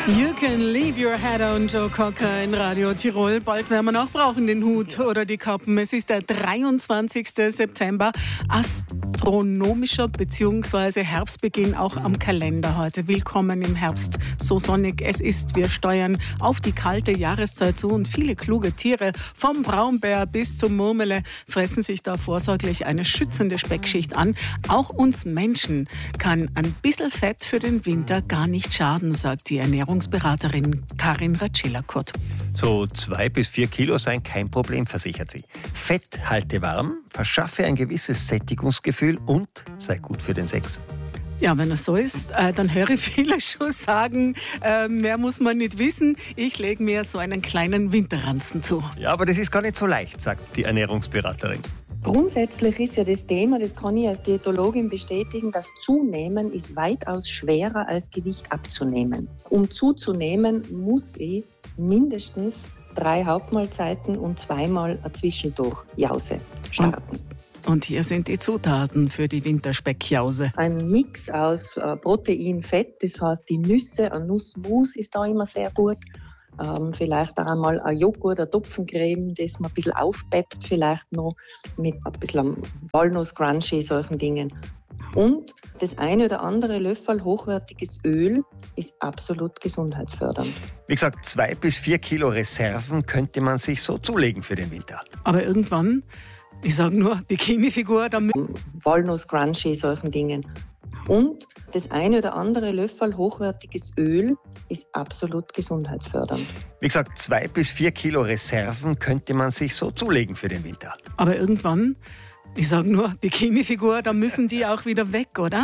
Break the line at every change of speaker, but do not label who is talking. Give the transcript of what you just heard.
You can leave your head on, Joe Cocker in Radio Tirol. Bald werden wir noch brauchen, den Hut oder die Kappen. Es ist der 23. September, astronomischer bzw. Herbstbeginn auch am Kalender heute. Willkommen im Herbst, so sonnig es ist. Wir steuern auf die kalte Jahreszeit zu und viele kluge Tiere, vom Braunbär bis zum Murmele, fressen sich da vorsorglich eine schützende Speckschicht an. Auch uns Menschen kann ein bisschen Fett für den Winter gar nicht schaden, sagt die Ernährungsberaterin Karin Ratschiller-Kurt.
So 2 bis 4 Kilo seien kein Problem, versichert sie. Fett halte warm, verschaffe ein gewisses Sättigungsgefühl und sei gut für den Sex.
Ja, wenn es so ist, dann höre ich viele schon sagen, mehr muss man nicht wissen. Ich lege mir so einen kleinen Winterranzen zu.
Ja, aber das ist gar nicht so leicht, sagt die Ernährungsberaterin.
Grundsätzlich ist ja das Thema, das kann ich als Diätologin bestätigen, das Zunehmen ist weitaus schwerer als Gewicht abzunehmen. Um zuzunehmen, muss ich mindestens 3 Hauptmahlzeiten und 2-mal eine Zwischendurchjause starten.
Und hier sind die Zutaten für die Winterspeckjause.
Ein Mix aus Protein, Fett, das heißt die Nüsse, ein Nussmus ist da immer sehr gut. Vielleicht auch einmal ein Joghurt, eine Topfencreme, das man ein bisschen aufpeppt, vielleicht noch mit ein bisschen Walnuss-Crunchy, solchen Dingen. Und das eine oder andere Löffel hochwertiges Öl ist absolut gesundheitsfördernd.
Wie gesagt, 2 bis 4 Kilo Reserven könnte man sich so zulegen für den Winter.
Aber irgendwann, ich sage nur Bikini-Figur,
Walnuss-Crunchy, solchen Dingen. Und das eine oder andere Löffel hochwertiges Öl ist absolut gesundheitsfördernd.
Wie gesagt, 2 bis 4 Kilo Reserven könnte man sich so zulegen für den Winter.
Aber irgendwann, ich sage nur Bikini-Figur, da müssen die auch wieder weg, oder?